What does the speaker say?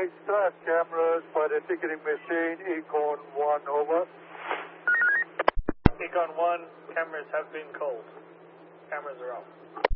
Nice flash cameras by the ticketing machine, Econ 1, over. Econ 1, cameras have been called. Cameras are off.